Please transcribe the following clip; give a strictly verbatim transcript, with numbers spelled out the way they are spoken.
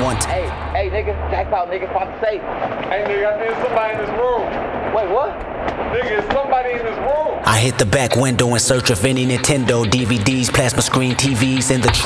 one time. Hey, hey, nigga, jackpot, nigga, find the safe. Hey, nigga, I think somebody in this room. Wait, what? Nigga, it's somebody in this room. I hit the back window in search of any Nintendo D V Ds, plasma screen T Vs in the